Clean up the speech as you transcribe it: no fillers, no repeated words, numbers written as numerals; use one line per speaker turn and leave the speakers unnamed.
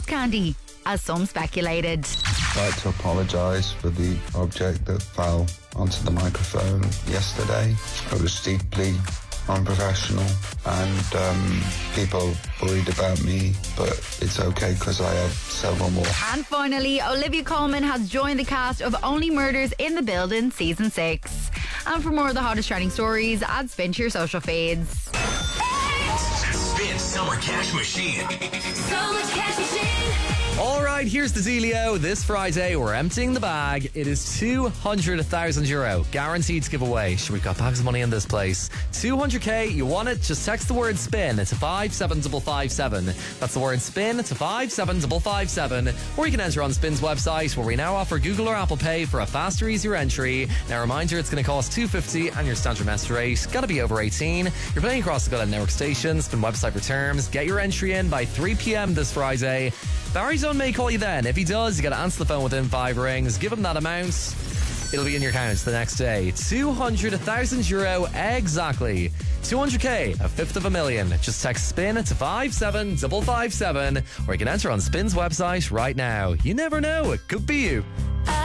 candy, as some speculated.
I'd like to apologise for the object that fell onto the microphone yesterday. It was deeply unprofessional and people worried about me, but it's okay because I have several more.
And finally, Olivia Colman has joined the cast of Only Murders in the Building Season 6. And for more of the hottest trending stories, add Spin to your social feeds.
Spin Summer Cash Machine.
Summer Cash Machine.
All right, here's the dealio. This Friday, we're emptying the bag. It is €200,000 guaranteed to give away. Sure, we've got bags of money in this place. 200k, you want it? Just text the word spin to 57557. That's the word spin to 57557. Or you can enter on Spin's website, where we now offer Google or Apple Pay for a faster, easier entry. Now, reminder, it's going to cost $2.50 and your standard message rate. Got to be over 18. You're playing across the Go Loud Network stations. Spin website for terms. Get your entry in by 3 p.m. this Friday. Barry's on may call you then. If he does, you got to answer the phone within 5 rings. Give him that amount. It'll be in your account the next day. €200,000 exactly. 200k, a fifth of a million. Just text SPIN to 57557, or you can enter on Spin's website right now. You never know, it could be you.